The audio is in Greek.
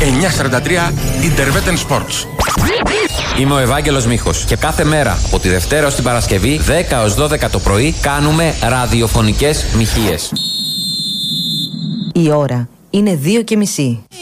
943 Interveten Sports. Είμαι ο Ευάγγελος Μίχος και κάθε μέρα από τη Δευτέρα ως την Παρασκευή 10 ως 12 το πρωί κάνουμε ραδιοφωνικές μοιχείες. Η ώρα είναι 2:30.